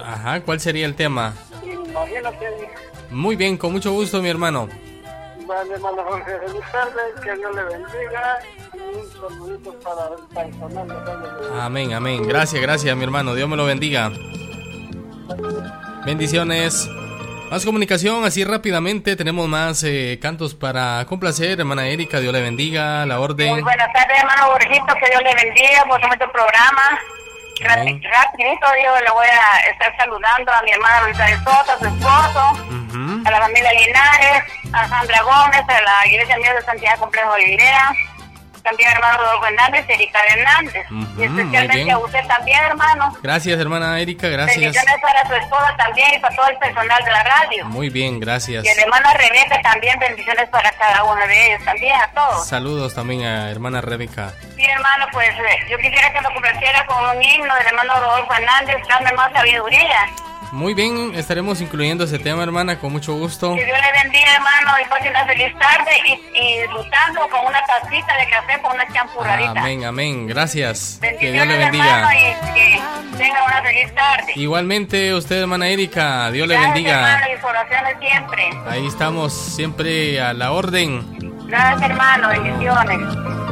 Ajá, ¿cuál sería el tema? Imagínate. Muy bien, con mucho gusto, mi hermano. Vale, hermano Jorge, feliz tarde, que Dios le bendiga. Y un saludito para el personal de Radio. Amén, amén. Gracias, mi hermano. Dios me lo bendiga. Bendiciones. Más comunicación, así rápidamente. Tenemos más cantos para complacer. Hermana Erika, Dios le bendiga. La orden. Muy buenas tardes, hermano Borjito. Que Dios le bendiga por tu programa. Rapidito, yo le voy a estar saludando a mi hermana Luisa de Soto, a su esposo, a la familia Linares, a Sandra Gómez, a la Iglesia Mía de Santiago Complejo Aguilera, también a hermano Rodolfo Hernández y Erika Hernández, y especialmente a usted también, hermano. Gracias, hermana Erika, gracias. Bendiciones para su esposa también y para todo el personal de la radio. Muy bien, gracias. Y a la hermana Rebeca también, bendiciones para cada uno de ellos también, a todos. Saludos también a hermana Rebeca. Sí, hermano, pues yo quisiera que me complaciera con un himno del hermano Rodolfo Hernández, dame más sabiduría. Muy bien, estaremos incluyendo ese tema, hermana, con mucho gusto. Que Dios le bendiga, hermano, y pasen una feliz tarde y disfrutando con una tacita de café, con una champurradita. Amén, amén, gracias. Que Dios le bendiga. Hermano, y que tenga una feliz tarde. Igualmente usted, hermana Erika, Dios le bendiga. Hermano, y oraciones siempre. Ahí estamos, siempre a la orden. Gracias, hermano, bendiciones.